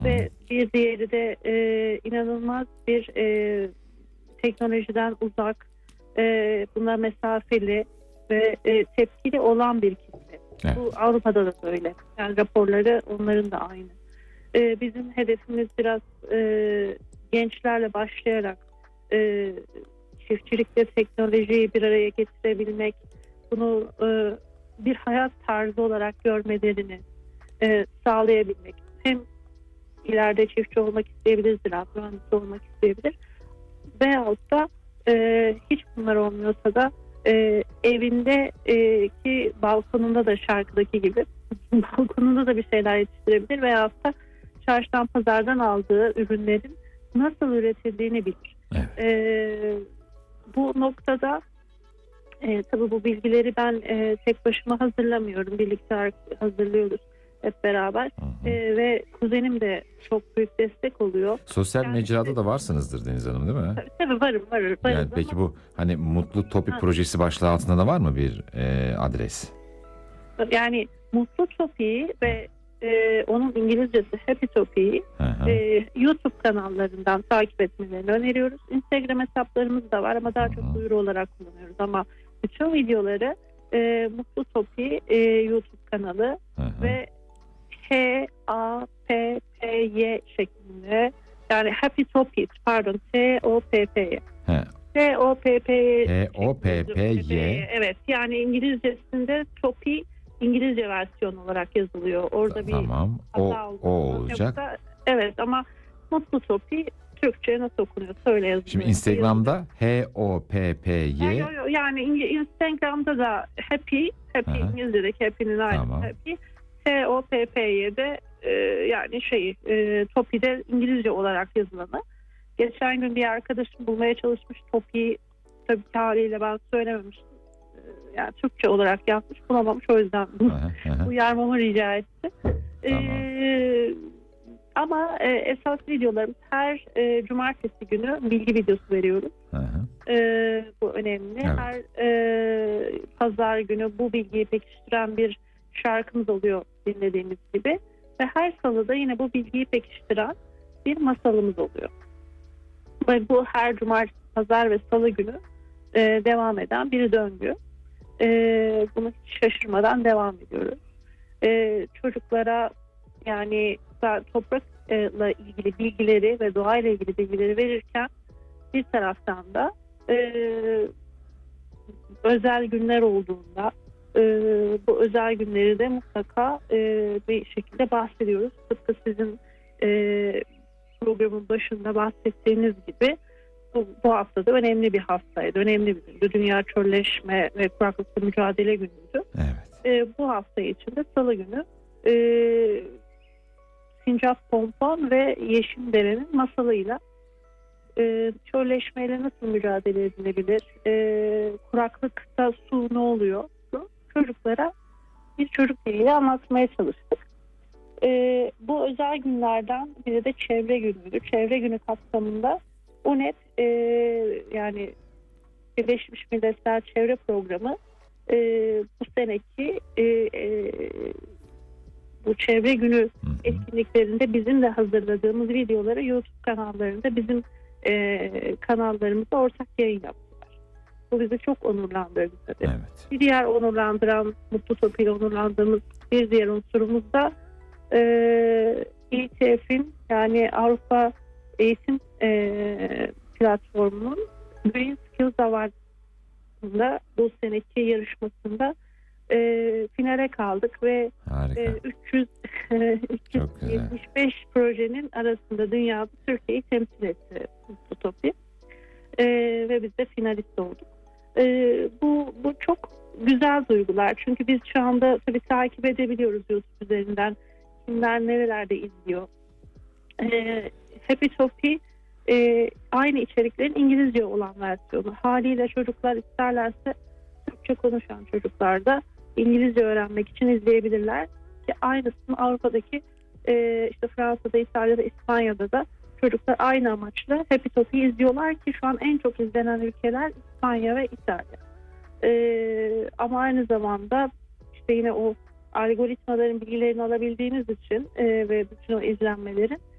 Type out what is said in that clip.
ve bir diğeri de inanılmaz bir teknolojiden uzak, buna mesafeli ve tepkili olan bir kitle. Evet. Bu Avrupa'da da böyle. Yani raporları onların da aynı. Bizim hedefimiz biraz gençlerle başlayarak çiftçilikle teknolojiyi bir araya getirebilmek, bunu bir hayat tarzı olarak görmelerini sağlayabilmek. Hem ileride çiftçi olmak isteyebilir, ziraat mühendisi olmak isteyebilir. Veyahut da hiç bunlar olmuyorsa da evindeki balkonunda da şarkıdaki gibi balkonunda da bir şeyler yetiştirebilir veyahut da çarşıdan pazardan aldığı ürünlerin nasıl üretildiğini bilir. Evet. Bu noktada tabii bu bilgileri ben tek başıma hazırlamıyorum. Birlikte hazırlıyoruz hep beraber. Ve kuzenim de çok büyük destek oluyor. Sosyal mecrada da varsınızdır Deniz Hanım, değil mi? Tabii varım. Yani peki bu hani Mutlu Topi projesi başlığı altında da var mı bir adres? Yani Mutlu Topi'yi ve onun İngilizcesi Happy Topi'yi YouTube kanallarından takip etmelerini öneriyoruz. Instagram hesaplarımız da var ama daha çok duyuru olarak kullanıyoruz. Ama bütün videoları Mutlu Topi YouTube kanalı ve HAPPY şeklinde, yani Happy Topi, pardon, TOPPY. TOPPY. Evet, yani İngilizcesinde Topi İngilizce versiyon olarak yazılıyor. Orada bir hata oldu. O olacak. Yoksa, evet, ama Mutlu Topi Türkçe nasıl okunuyor? Söyle yazılıyor. Şimdi Instagram'da HOPPY. Yani Instagram'da da Happy İngilizce'deki Happy'nin aynı Happy. TOPPY'de yani Topi'de İngilizce olarak yazılanı. Geçen gün bir arkadaşım bulmaya çalışmış Topi'yi, tabii ki haliyle ben söylememiştim. Yani Türkçe olarak yazmış, bulamamış, o yüzden uyarmamı rica etti. Ama esas videolarımız her cumartesi günü bilgi videosu veriyoruz. Bu önemli. Evet. Her pazar günü bu bilgiyi pekiştiren bir şarkımız oluyor dinlediğimiz gibi. Ve her salıda yine bu bilgiyi pekiştiren bir masalımız oluyor. Ve bu her cumartesi, pazar ve salı günü devam eden bir döngü. Bunu hiç şaşırmadan devam ediyoruz. Çocuklara yani toprakla ilgili bilgileri ve doğayla ilgili bilgileri verirken bir taraftan da özel günler olduğunda bu özel günleri de mutlaka bir şekilde bahsediyoruz. Tıpkı sizin programın başında bahsettiğiniz gibi bu hafta da önemli bir haftaydı. Önemli bir gündü. Dünya Çölleşme ve Kuraklıkla Mücadele Günü'ydü. Evet. Bu hafta içinde Salı günü Sincap Pompon ve Yeşimdere'nin masalıyla çölleşmeyle nasıl mücadele edilebilir? Kuraklıkta su ne oluyor? Çocuklara bir çocuk diliyle anlatmaya çalıştık. Bu özel günlerden biri de Çevre Günü'ydü. Çevre Günü kapsamında UNEP yani Birleşmiş Milletler Çevre Programı bu seneki bu Çevre Günü etkinliklerinde bizim de hazırladığımız videoları YouTube kanallarında bizim kanallarımızda ortak yayın yaptılar. Bu bizi çok onurlandırdı tabii. Evet. Bir diğer onurlandıran, Mutlu Topi ile onurlandığımız bir diğer unsurumuz da ETF'in, yani Avrupa Eğitim Platformu'nun Green Skills Award'ında bu seneki yarışmasında finale kaldık ve 375 projenin arasında dünyada Türkiye'yi temsil etti Mutlu Topi. Ve biz de finalist olduk. Bu çok güzel duygular. Çünkü biz şu anda tabii takip edebiliyoruz YouTube üzerinden. Kimler nerelerde izliyor. Happy Topi aynı içeriklerin İngilizce olan versiyonu. Haliyle çocuklar isterlerse Türkçe konuşan çocuklar da İngilizce öğrenmek için izleyebilirler. Ki aynısını Avrupa'daki işte Fransa'da, İtalya'da, İspanya'da da çocuklar aynı amaçla Happy Topi'yi izliyorlar ki şu an en çok izlenen ülkeler İspanya ve İtalya. Ama aynı zamanda işte yine o algoritmaların bilgilerini alabildiğiniz için ve bütün o izlenmelerin